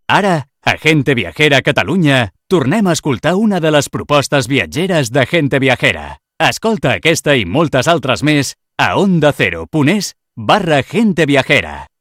Ara, a Gente Viajera Catalunya, tornem a escoltar una de les propostes viatgeres de Gente Viajera. Escolta aquesta i moltes altres més a ondacero.es/Gente Viajera.